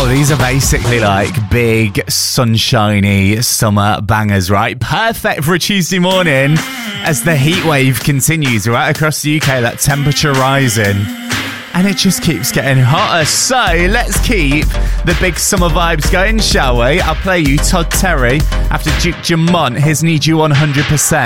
Oh, these are basically like big, sunshiny summer bangers, right? Perfect for a Tuesday morning as the heat wave continues right across the UK, that temperature rising. And it just keeps getting hotter. So let's keep the big summer vibes going, shall we? I'll play you Todd Terry after Duke Dumont. His Need You 100%.